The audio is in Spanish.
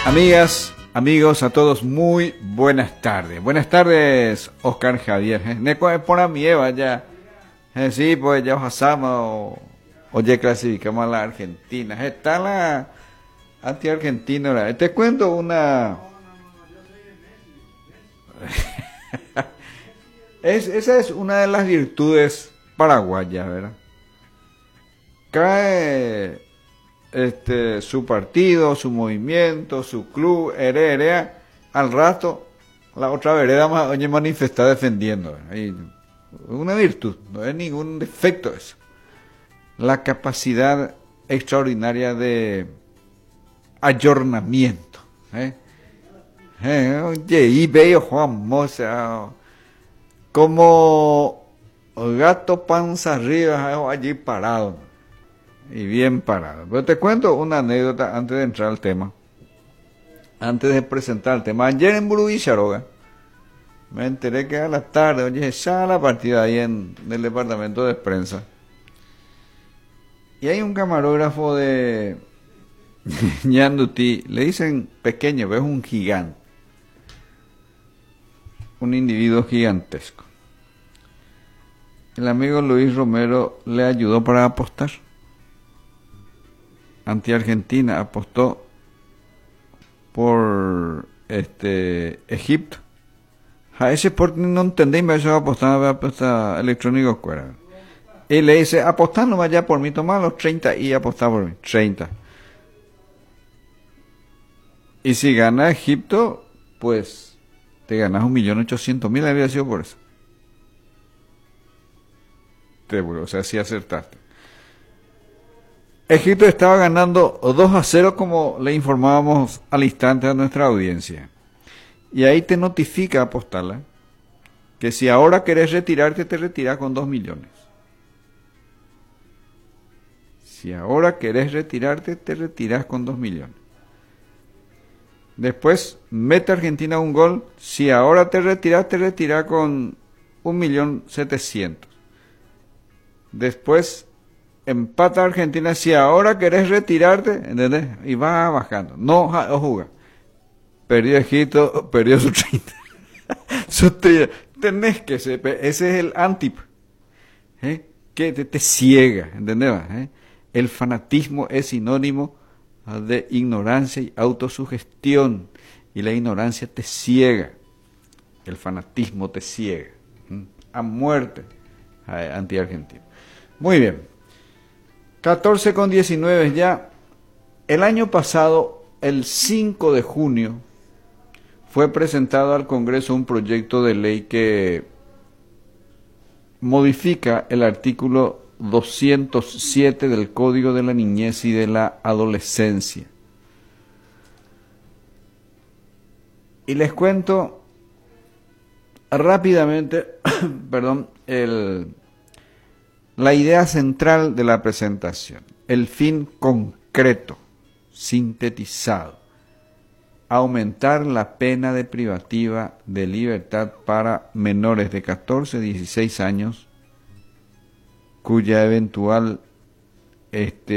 Amigas, amigos, a todos muy buenas tardes. Buenas tardes, Oscar Javier. Neco es por mi Eva ya. Sí, pues ya pasamos o ya clasificamos a la Argentina. Está la anti-argentina. Te cuento una... esa es una de las virtudes paraguayas, ¿verdad? Cae su partido, su movimiento, su club, heredea, al rato la otra vereda oye manifestar defendiendo. Y una virtud, no es ningún defecto eso. La capacidad extraordinaria de ayornamiento. Oye, y veo Juan Moza como gato panza arriba allí parado. Y bien parado. Pero te cuento una anécdota antes de entrar al tema. Antes de presentar el tema. Ayer en Burubicharoga me enteré que a la tarde, oye, ya la partida ahí en el departamento de prensa. Y hay un camarógrafo de Ñandutí. Le dicen pequeño, pero es un gigante. Un individuo gigantesco. El amigo Luis Romero le ayudó para apostar. Anti-Argentina apostó por Egipto. A ese por no entendéis, me va a apostar electrónico fuera. Y le dice, apostar no vaya por mí, toma los 30 y apostar por mí, 30. Y si gana Egipto, pues te ganas 1.800.000, había sido por eso. O sea, si acertaste. Egipto estaba ganando 2-0, como le informábamos al instante a nuestra audiencia. Y ahí te notifica, apostala, que si ahora querés retirarte, te retiras con 2 millones. Si ahora querés retirarte, te retiras con 2 millones. Después, mete Argentina un gol. Si ahora te retiras con 1.700.000. Después, empata Argentina. Si ahora querés retirarte, ¿entendés? Y va bajando. No juega. Perdió Egipto, perdió su 30. Tenés que ser, ese es el antip. Que te ciega, ¿entendés? El fanatismo es sinónimo de ignorancia y autosugestión. Y la ignorancia te ciega. El fanatismo te ciega. A muerte anti-argentino. Muy bien. 14:19 ya. El año pasado, el 5 de junio, fue presentado al Congreso un proyecto de ley que modifica el artículo 207 del Código de la Niñez y de la Adolescencia. Y les cuento rápidamente, perdón, la idea central de la presentación, el fin concreto, sintetizado: aumentar la pena de privativa de libertad para menores de 14 a 16 años cuya eventual